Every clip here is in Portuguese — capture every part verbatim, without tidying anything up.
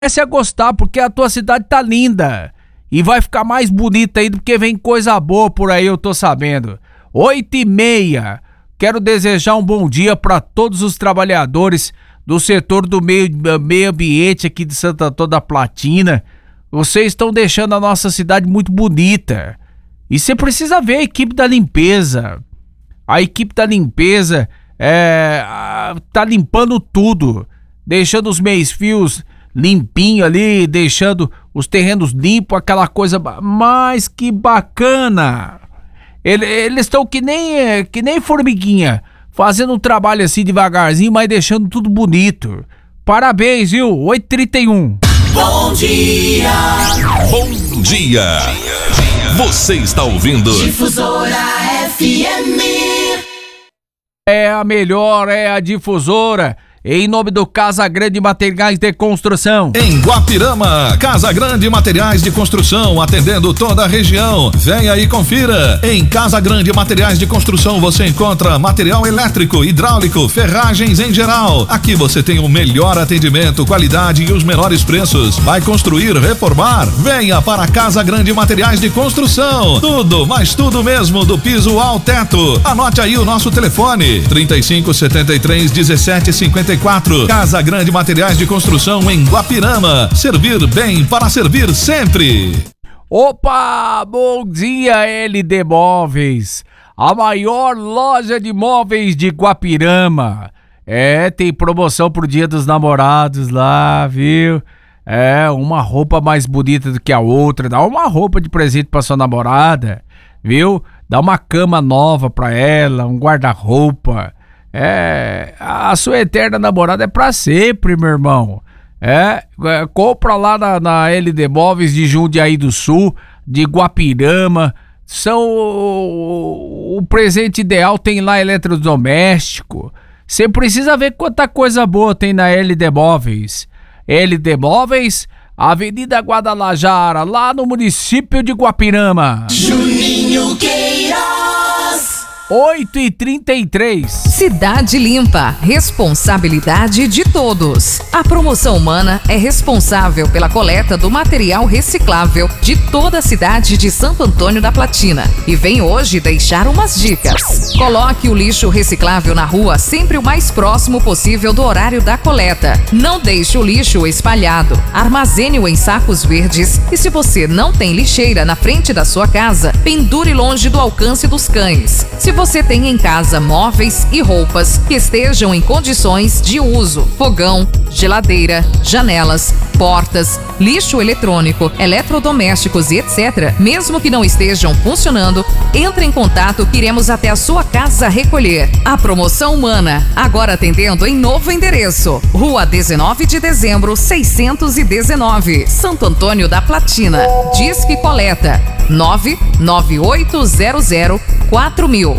comece a gostar, porque a tua cidade tá linda. E vai ficar mais bonita ainda, porque vem coisa boa por aí, eu tô sabendo. Oito e meia. Quero desejar um bom dia para todos os trabalhadores do setor do meio, meio ambiente aqui de Santo Antônio da Platina. Vocês estão deixando a nossa cidade muito bonita. E você precisa ver a equipe da limpeza. A equipe da limpeza é, tá limpando tudo. Deixando os meios-fios limpinho ali, deixando os terrenos limpos, aquela coisa mais que bacana. Eles estão que nem, que nem formiguinha, fazendo um trabalho assim devagarzinho, mas deixando tudo bonito. Parabéns, viu? oito e trinta e um. Bom dia! Bom dia! Você está ouvindo Difusora F M. É a melhor, é a Difusora. Em nome do Casa Grande Materiais de Construção. Em Guapirama, Casa Grande Materiais de Construção, atendendo toda a região. Venha e confira. Em Casa Grande Materiais de Construção você encontra material elétrico, hidráulico, ferragens em geral. Aqui você tem o melhor atendimento, qualidade e os menores preços. Vai construir, reformar? Venha para Casa Grande Materiais de Construção. Tudo, mas tudo mesmo, do piso ao teto. Anote aí o nosso telefone: trinta e cinco, setenta e três, dezessete, cinquenta e quatro. Casa Grande Materiais de Construção em Guapirama. Servir bem para servir sempre. Opa, bom dia, L D Móveis, a maior loja de móveis de Guapirama. É, tem promoção pro Dia dos Namorados lá, viu? É, uma roupa mais bonita do que a outra. Dá uma roupa de presente pra sua namorada, viu? Dá uma cama nova pra ela, um guarda-roupa. É, a sua eterna namorada é pra sempre, meu irmão. É, é compra lá na, na L D Móveis de Jundiaí do Sul, de Guapirama. São o, o presente ideal, tem lá eletrodoméstico. Você precisa ver quanta coisa boa tem na L D Móveis. L D Móveis, Avenida Guadalajara, lá no município de Guapirama. Juninho Queiroz. oito e trinta e três. Cidade Limpa, responsabilidade de todos. A Promoção Humana é responsável pela coleta do material reciclável de toda a cidade de Santo Antônio da Platina e vem hoje deixar umas dicas. Coloque o lixo reciclável na rua sempre o mais próximo possível do horário da coleta. Não deixe o lixo espalhado. Armazene-o em sacos verdes e, se você não tem lixeira na frente da sua casa, pendure longe do alcance dos cães. Se você tem em casa móveis e roupas que estejam em condições de uso, fogão, geladeira, janelas, portas, lixo eletrônico, eletrodomésticos e etcétera, mesmo que não estejam funcionando, entre em contato que iremos até a sua casa recolher. A Promoção Humana, agora atendendo em novo endereço, Rua dezenove de dezembro, seiscentos e dezenove, Santo Antônio da Platina. Disque Coleta nove nove oito zero zero quatro mil.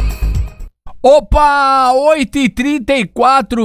Opa, oito e trinta e quatro,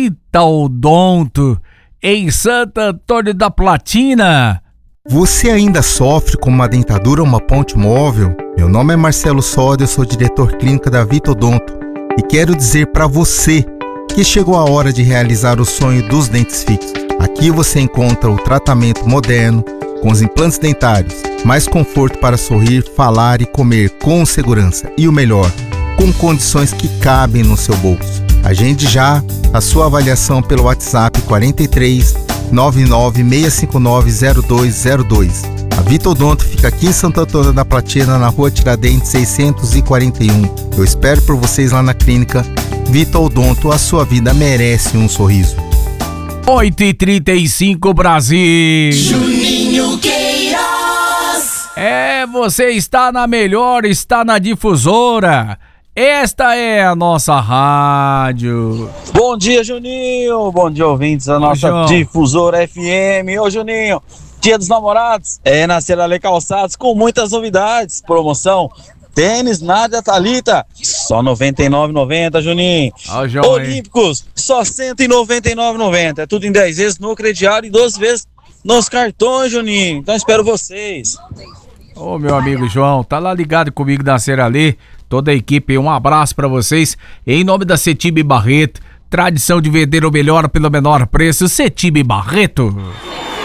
Vitaldonto, em Santo Antônio da Platina. Você ainda sofre com uma dentadura ou uma ponte móvel? Meu nome é Marcelo Soda, eu sou diretor clínico da Vitaldonto e quero dizer para você que chegou a hora de realizar o sonho dos dentes fixos. Aqui você encontra o tratamento moderno com os implantes dentários, mais conforto para sorrir, falar e comer com segurança e o melhor, com condições que cabem no seu bolso. Agende já a sua avaliação pelo WhatsApp quarenta e três, nove nove seis cinco nove zero dois zero dois. A Vitaldonto fica aqui em Santo Antônio da Platina, na Rua Tiradentes seiscentos e quarenta e um. Eu espero por vocês lá na clínica. Vitaldonto, a sua vida merece um sorriso. oito e trinta e cinco, Brasil. Juninho Queiroz. É, você está na melhor, está na Difusora. Esta é a nossa rádio. Bom dia, Juninho. Bom dia, ouvintes da nossa João. Difusora F M. Ô, Juninho, Dia dos Namorados é na Ceralê Calçados com muitas novidades. Promoção tênis Nádia Thalita, só noventa e nove reais e noventa centavos, Juninho. Ó, João, Olímpicos, só cento e noventa e nove reais e noventa centavos. É tudo em dez vezes no crediário e doze vezes nos cartões, Juninho. Então espero vocês. Ô, meu amigo João, tá lá ligado comigo na Ceralê, toda a equipe, um abraço pra vocês, em nome da Cetib Barreto, tradição de vender o melhor pelo menor preço, Cetib Barreto.